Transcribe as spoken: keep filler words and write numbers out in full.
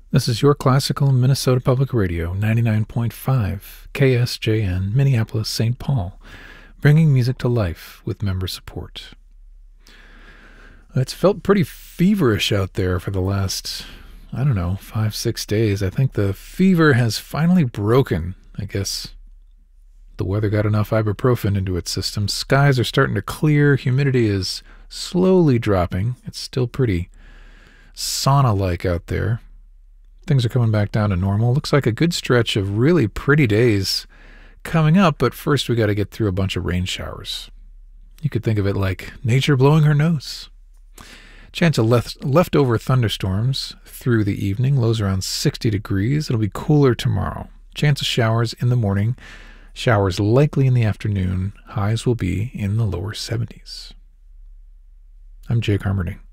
This is your classical Minnesota Public Radio, ninety-nine point five K S J N, Minneapolis, Saint Paul, bringing music to life with member support. It's felt pretty feverish out there for the last, I don't know, five, six days. I think the fever has finally broken. I guess the weather got enough ibuprofen into its system. Skies are starting to clear. Humidity is slowly dropping. It's still pretty sauna-like out there. Things are coming back down to normal. Looks like a good stretch of really pretty days coming up, but first we got to get through a bunch of rain showers. You could think of it like nature blowing her nose. Chance of left, leftover thunderstorms through the evening. Lows around sixty degrees. It'll be cooler tomorrow. Chance of showers in the morning. Showers likely in the afternoon. Highs will be in the lower seventies. I'm Jake Harmerding.